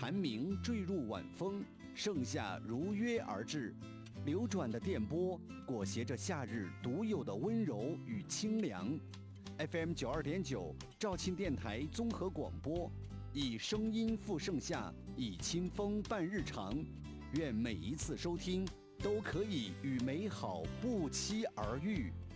蝉鸣坠入晚风，盛夏如约而至。流转的电波裹挟着夏日独有的温柔与清凉。FM92.9肇庆电台综合广播，以声音赴盛夏，以清风伴日常。愿每一次收听都可以与美好不期而遇。